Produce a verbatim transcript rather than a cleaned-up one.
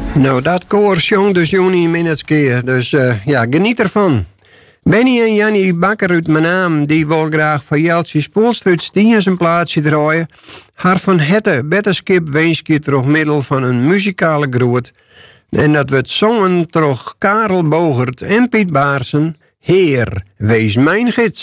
Nou, dat koor zong dus Joni Minutske. Dus uh, ja, geniet ervan. Benny en Jannie Bakker uit mijn naam, die wil graag van Jeltje Spoelstruut Stien zijn plaatsje draaien. Haar van Hette Betterskip wensje door middel van een muzikale groet. En dat wordt zongen door Karel Bogert en Piet Baarsen. Heer, wees mijn gids.